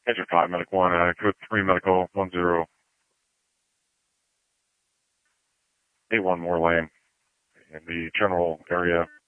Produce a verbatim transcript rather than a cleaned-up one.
Engine five, Medic one, uh, code three, Medical one zero. eight one more lane in the general area.